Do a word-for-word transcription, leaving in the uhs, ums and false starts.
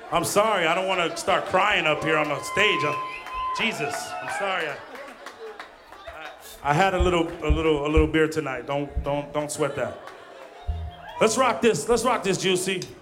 I'm sorry. I don't want to start crying up here on the stage. Uh, Jesus, I'm sorry. I, I, I had a little, a little, a little beer tonight. Don't, don't, don't sweat that. Let's rock this. Let's rock this, Juicy.